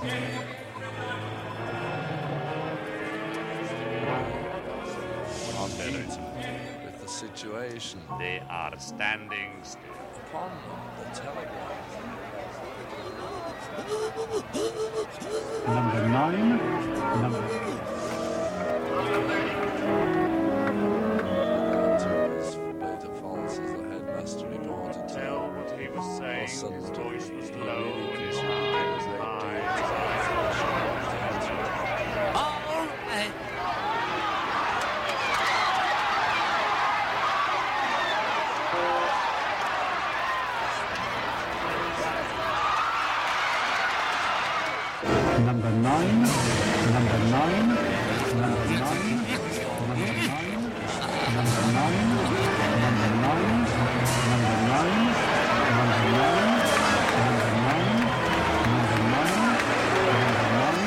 With the situation. They are standing still. Upon the telegraph. Number 9. Beta Falls as the headmaster reported. Tell what he was saying. His voice was low and his All eye was high. right. Number 9. Number 9.